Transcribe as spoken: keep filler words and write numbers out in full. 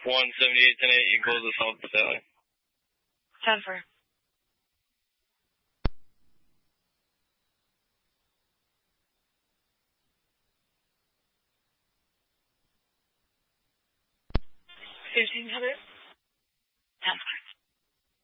one seventy-eight ten eight equals assault Sally. ten four. fifteen hundred. ten four.